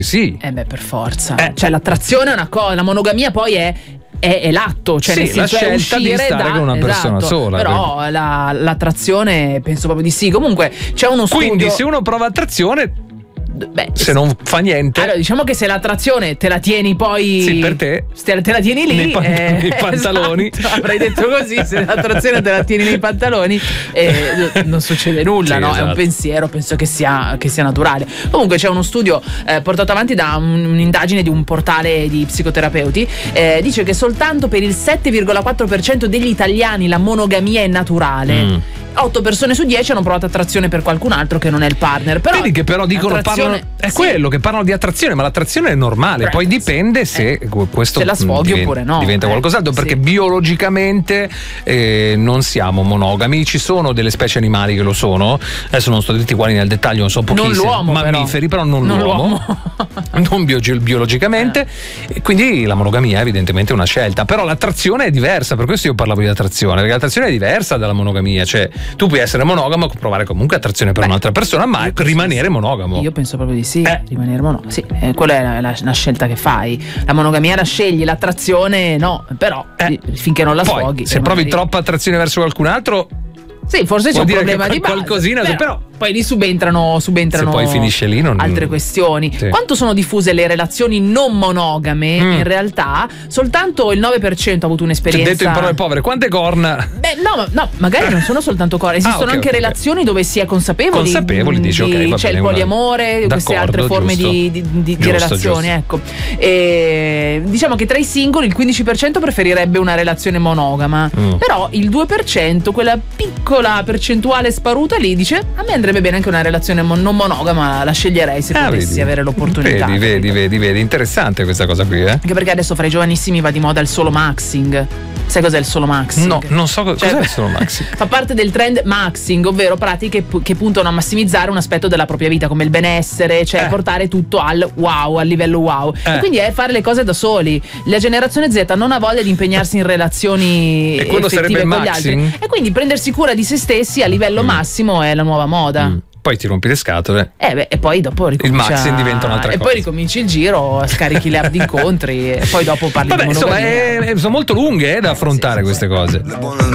Sì. Per forza. Cioè l'attrazione è una cosa, la monogamia poi è l'atto, cioè sì, nel senso la scelta è uscire di stare con una persona sola. Però l'attrazione penso proprio di sì. Comunque c'è uno studio. Quindi se uno prova attrazione, se non fa niente, allora diciamo che se l'attrazione te la tieni poi, sì, per te te la tieni lì nei pantaloni, esatto, avrei detto così, se l'attrazione te la tieni nei pantaloni non succede nulla, sì, no? esatto. È un pensiero, penso che sia naturale. Comunque c'è uno studio portato avanti da un'indagine di un portale di psicoterapeuti, dice che soltanto per il 7,4% degli italiani la monogamia è naturale. 8 persone su 10 hanno provato attrazione per qualcun altro che non è il partner. Vedi che però dicono quello che parlano di attrazione, ma l'attrazione è normale, poi dipende se questo se la sfoghi oppure no. Diventa qualcos'altro, perché biologicamente non siamo monogami. Ci sono delle specie animali che lo sono. Adesso non sto a dirti quali nel dettaglio, non so pochissimi. Non l'uomo, mammiferi, però non l'uomo. Non biologicamente. E quindi la monogamia evidentemente è una scelta, però l'attrazione è diversa, per questo io parlavo di attrazione, perché l'attrazione è diversa dalla monogamia, cioè tu puoi essere monogamo, provare comunque attrazione per un'altra persona, ma rimanere monogamo. Io penso proprio di sì, rimanere monogamo. Sì, quella è la scelta che fai. La monogamia la scegli, l'attrazione no, però finché non la sfoghi. Se provi troppa attrazione verso qualcun altro, sì, forse c'è un problema di base, qualcosina, però poi lì subentrano se poi finisce lì altre questioni. Sì. Quanto sono diffuse le relazioni non monogame? In realtà soltanto il 9% ha avuto un'esperienza. Detto in parole povere, quante corna? No, magari non sono soltanto corna, esistono anche relazioni dove si è consapevoli, dici, c'è il poliamore, queste altre forme di relazioni, ecco. E diciamo che tra i singoli il 15% preferirebbe una relazione monogama, però il 2%, quella piccola percentuale sparuta lì, dice: a me andrebbe bene anche una relazione non monogama, la sceglierei se potessi avere l'opportunità. Vedi, interessante questa cosa qui, Anche perché adesso fra i giovanissimi va di moda il solo maxing. Sai cos'è il solo maxing? No, non so cos'è il solo maxing. Fa parte del trend maxing, ovvero pratiche che puntano a massimizzare un aspetto della propria vita, come il benessere, cioè portare tutto al livello wow. E quindi è fare le cose da soli. La generazione Z non ha voglia di impegnarsi in relazioni e quello sarebbe con il gli altri. E quindi prendersi cura di se stessi a livello massimo è la nuova moda. Poi ti rompi le scatole. E poi dopo ricomincia. Il maxing diventa un'altra cosa. E poi ricominci il giro, scarichi le app di incontri e poi dopo parli di monogamia. Insomma, sono molto lunghe da affrontare queste cose.